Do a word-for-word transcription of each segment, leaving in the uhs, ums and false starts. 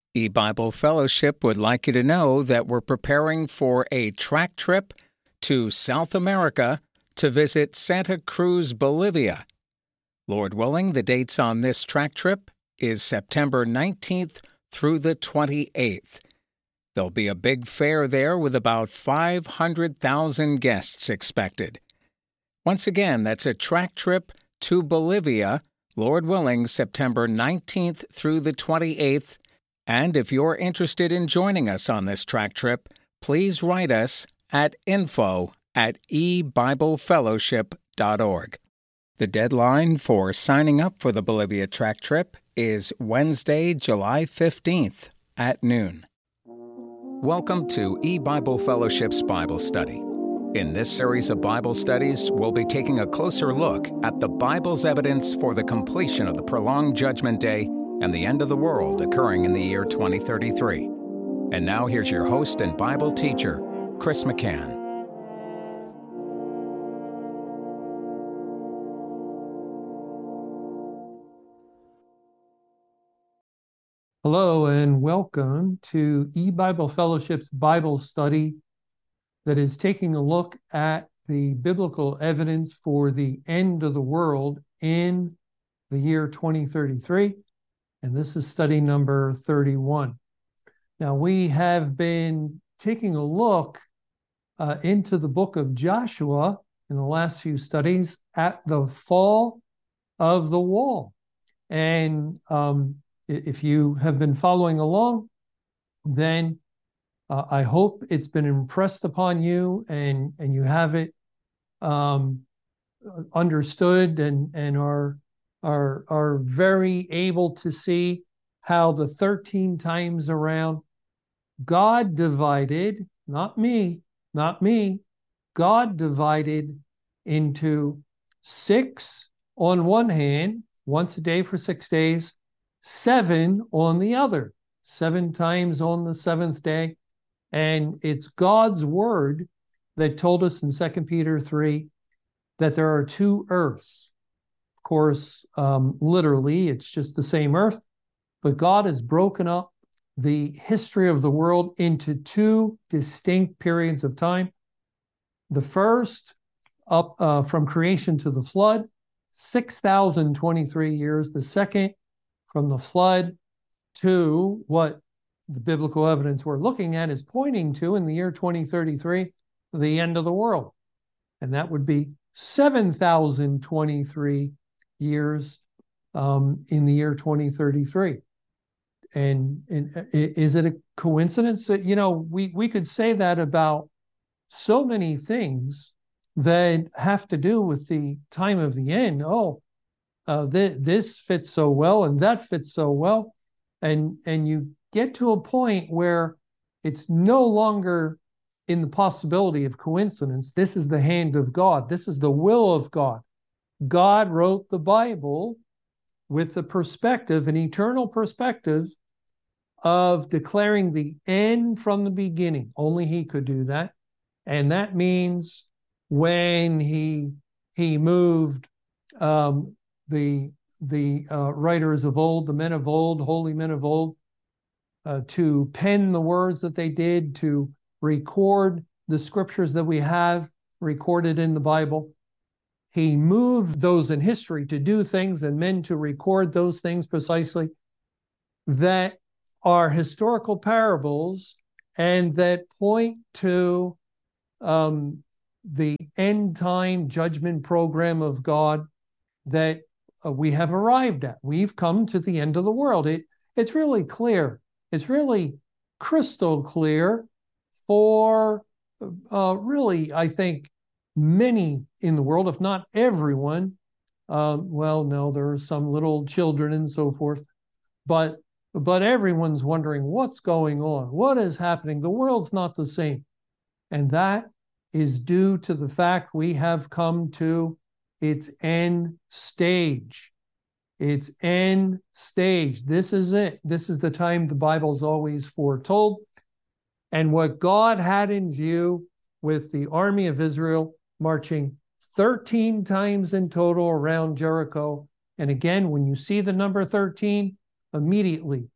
E-Bible Fellowship would like you to know that we're preparing for a track trip to South America to visit Santa Cruz, Bolivia. Lord willing, the dates on this track trip is September nineteenth through the twenty-eighth. There'll be a big fair there with about five hundred thousand guests expected. Once again, that's a track trip to Bolivia, Lord willing, September nineteenth through the twenty-eighth. And if you're interested in joining us on this track trip, please write us at info at e bible fellowship dot org. The deadline for signing up for the Bolivia track trip is Wednesday, July fifteenth at noon. Welcome to E-Bible Fellowship's Bible Study. In this series of Bible studies, we'll be taking a closer look at the Bible's evidence for the completion of the prolonged Judgment Day and the end of the world occurring in the year twenty thirty-three. And now here's your host and Bible teacher, Chris McCann. Hello and welcome to E-Bible Fellowship's Bible study that is taking a look at the biblical evidence for the end of the world in the year twenty thirty-three. And this is study number thirty-one. Now, we have been taking a look uh, into the book of Joshua in the last few studies at the fall of the wall. And um, if you have been following along, then uh, I hope it's been impressed upon you and, and you have it um, understood and, and are, are, are very able to see how the thirteen times around God divided, not me, not me, God divided into six on one hand, once a day for six days, seven on the other, seven times on the seventh day. And it's God's word that told us in Second Peter three that there are two earths. Of course, um, literally, it's just the same earth, but God has broken up the history of the world into two distinct periods of time. The first, up uh, from creation to the flood, six thousand twenty-three years. The second, from the flood to what the biblical evidence we're looking at is pointing to in the year twenty thirty-three, the end of the world. And that would be seven thousand twenty-three years um, in the year twenty thirty-three. And, and is it a coincidence that, you know, we, we could say that about so many things that have to do with the time of the end. Oh, Uh, th- this fits so well and that fits so well. And, and you get to a point where it's no longer in the possibility of coincidence. This is the hand of God. This is the will of God. God wrote the Bible with the perspective, an eternal perspective of declaring the end from the beginning. Only he could do that. And that means when he, he moved um, the the uh, writers of old, the men of old, holy men of old, uh, to pen the words that they did, to record the scriptures that we have recorded in the Bible. He moved those in history to do things and men to record those things precisely that are historical parables and that point to um, the end time judgment program of God that Uh, we have arrived at. We've come to the end of the world. It, it's really clear. It's really crystal clear for uh, really, I think, many in the world, if not everyone. Um, well, no, there are some little children and so forth, but but everyone's wondering what's going on, what is happening. The world's not the same, and that is due to the fact we have come to its end stage. Its end stage. This is it. This is the time the Bible's always foretold. And what God had in view with the army of Israel marching thirteen times in total around Jericho. And again, when you see the number thirteen, immediately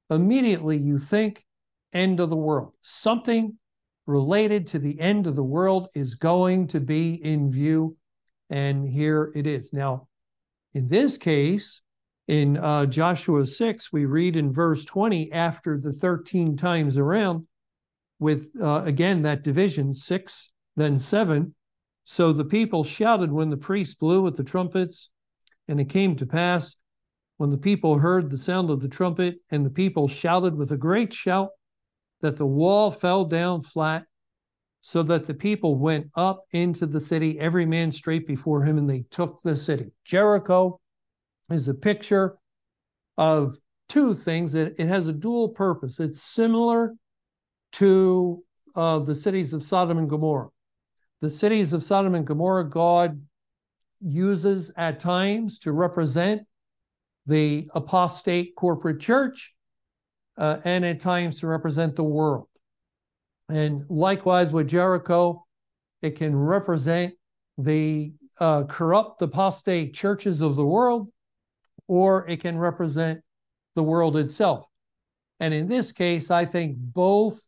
immediately you think end of the world. Something related to the end of the world is going to be in view, and here it is. Now, in this case, in uh, Joshua six, we read in verse twenty, after the thirteen times around, with, uh, again, that division, six, then seven. So the people shouted when the priest blew with the trumpets, and it came to pass, when the people heard the sound of the trumpet, and the people shouted with a great shout, that the wall fell down flat, so that the people went up into the city, every man straight before him, and they took the city. Jericho is a picture of two things. It, it has a dual purpose. It's similar to uh, the cities of Sodom and Gomorrah. The cities of Sodom and Gomorrah, God uses at times to represent the apostate corporate church, uh, and at times to represent the world. And likewise with Jericho, it can represent the uh, corrupt apostate churches of the world, or it can represent the world itself. And in this case, I think both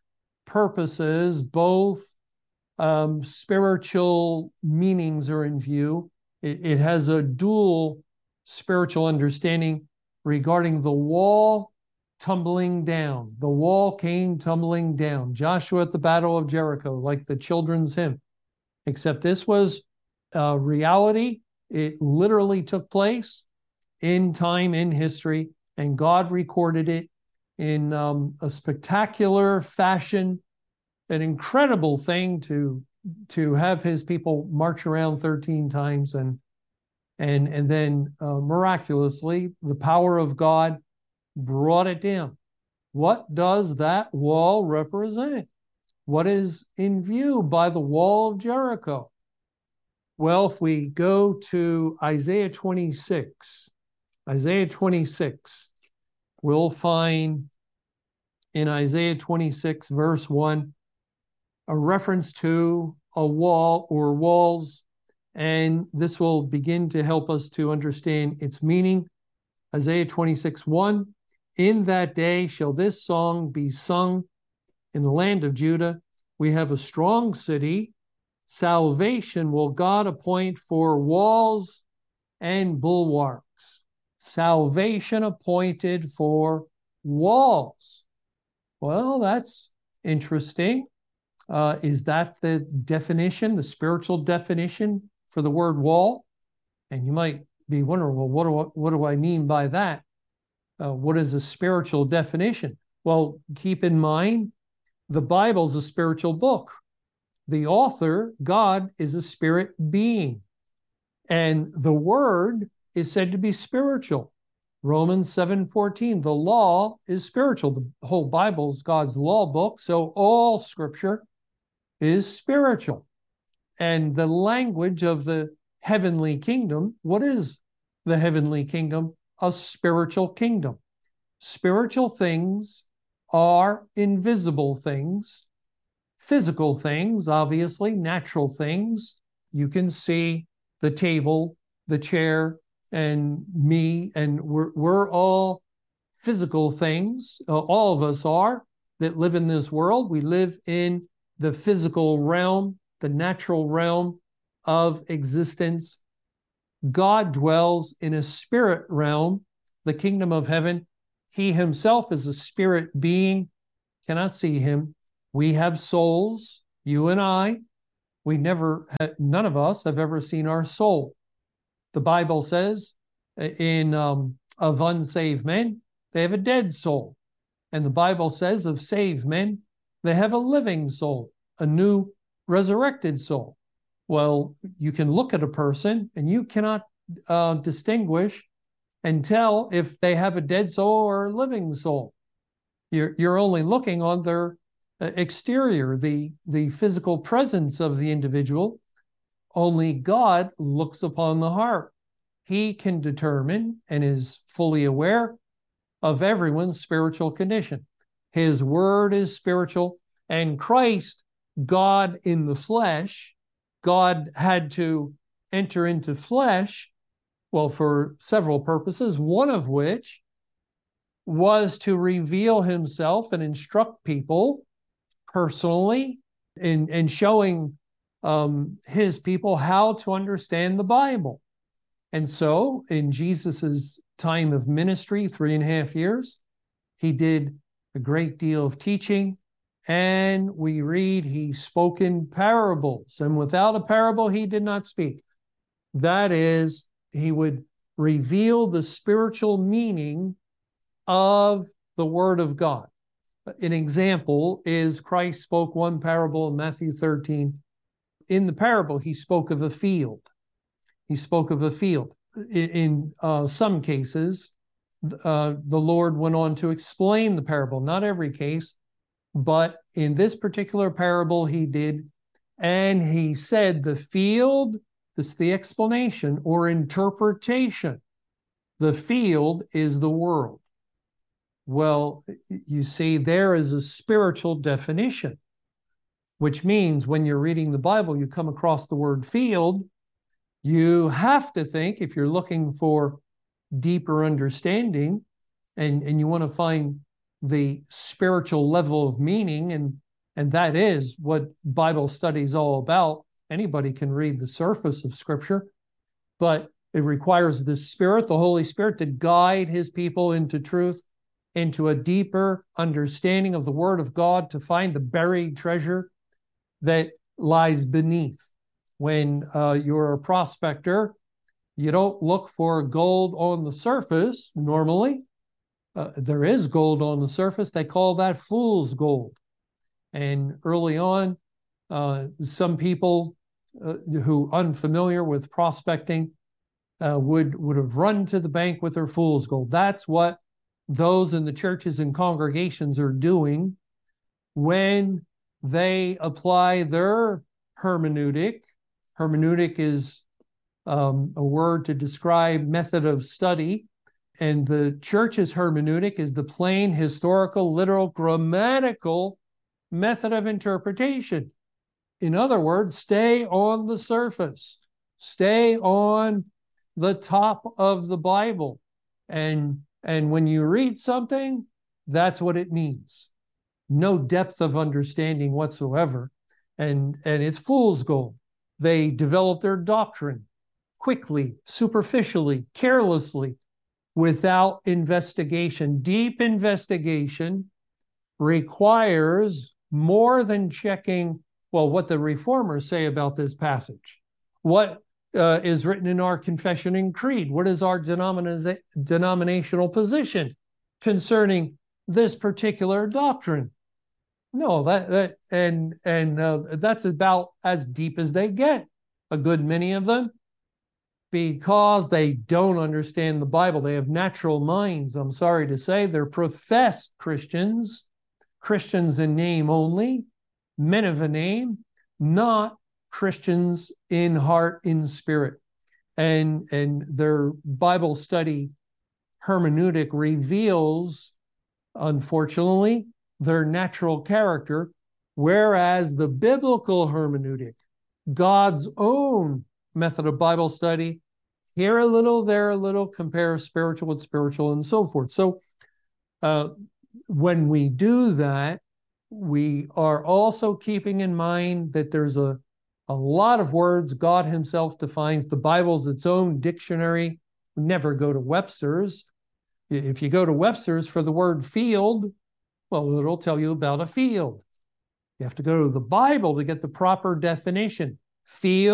purposes, both um, spiritual meanings are in view. It, it has a dual spiritual understanding regarding the wall tumbling down. The wall came tumbling down. Joshua at the Battle of Jericho, like the children's hymn. Except this was uh, reality. It literally took place in time, in history, and God recorded it in um, a spectacular fashion, an incredible thing to, to have his people march around thirteen times, and, and, and then uh, miraculously, the power of God brought it down. What does that wall represent? What is in view by the wall of Jericho? Well, if we go to Isaiah twenty-six, Isaiah twenty-six, we'll find in Isaiah twenty-six, verse one, a reference to a wall or walls, and this will begin to help us to understand its meaning. Isaiah twenty-six, one, in that day shall this song be sung in the land of Judah. We have a strong city. Salvation will God appoint for walls and bulwarks. Salvation appointed for walls. Well, that's interesting. Uh, is that the definition, the spiritual definition for the word wall? And you might be wondering, well, what do I, what do I mean by that? Uh, what is a spiritual definition? Well, keep in mind, the Bible's a spiritual book. The author, God, is a spirit being. And the word is said to be spiritual. Romans seven fourteen, the law is spiritual. The whole Bible is God's law book, so all scripture is spiritual. And the language of the heavenly kingdom, what is the heavenly kingdom? A spiritual kingdom. Spiritual things are invisible things, physical things, obviously, natural things. You can see the table, the chair, and me, and we're, we're all physical things. Uh, all of us are that live in this world. We live in the physical realm, the natural realm of existence. God dwells in a spirit realm, the kingdom of heaven. He himself is a spirit being, cannot see him. We have souls, you and I. We never, none of us have ever seen our soul. The Bible says in um, of unsaved men, they have a dead soul. And the Bible says of saved men, they have a living soul, a new resurrected soul. Well, you can look at a person and you cannot uh, distinguish and tell if they have a dead soul or a living soul. You're, you're only looking on their exterior, the, the physical presence of the individual. Only God looks upon the heart. He can determine and is fully aware of everyone's spiritual condition. His word is spiritual, and Christ, God in the flesh, God had to enter into flesh, well, for several purposes, one of which was to reveal himself and instruct people personally in, in showing um, his people how to understand the Bible. And so in Jesus's time of ministry, three and a half years, he did a great deal of teaching. And we read he spoke in parables, and without a parable, he did not speak. That is, he would reveal the spiritual meaning of the Word of God. An example is Christ spoke one parable in Matthew thirteen. In the parable, he spoke of a field. He spoke of a field. In, in uh, some cases, uh, the Lord went on to explain the parable. Not every case, but in this particular parable, he did. And he said the field, this is the explanation or interpretation. The field is the world. Well, you see, there is a spiritual definition, which means when you're reading the Bible, you come across the word field, you have to think, if you're looking for deeper understanding and, and you want to find the spiritual level of meaning, and, and that is what Bible study is all about. Anybody can read the surface of Scripture, but it requires the Spirit, the Holy Spirit, to guide his people into truth, into a deeper understanding of the Word of God, to find the buried treasure that lies beneath. When uh, you're a prospector, you don't look for gold on the surface normally. Uh, there is gold on the surface. They call that fool's gold. And early on, uh, some people uh, who unfamiliar with prospecting uh, would, would have run to the bank with their fool's gold. That's what those in the churches and congregations are doing when they apply their hermeneutic. Hermeneutic is um, a word to describe method of study. And the church's hermeneutic is the plain, historical, literal, grammatical method of interpretation. In other words, stay on the surface. Stay on the top of the Bible. And, and when you read something, that's what it means. No depth of understanding whatsoever. And, and it's fool's gold. They develop their doctrine quickly, superficially, carelessly, without investigation. Deep investigation requires more than checking, well, what the reformers say about this passage. What uh, is written in our confession and creed? What is our denomina- denominational position concerning this particular doctrine? No, that that and and uh, that's about as deep as they get. A good many of them, because they don't understand the Bible. They have natural minds, I'm sorry to say. They're professed Christians, Christians in name only, men of a name, not Christians in heart, in spirit. And, and their Bible study hermeneutic reveals, unfortunately, their natural character, whereas the biblical hermeneutic, God's own method of Bible study, here a little, there a little, compare spiritual with spiritual, and so forth. So uh, when we do that, we are also keeping in mind that there's a, a lot of words God himself defines. The Bible's its own dictionary. Never go to Webster's. If you go to Webster's for the word field, well, it'll tell you about a field. You have to go to the Bible to get the proper definition. Field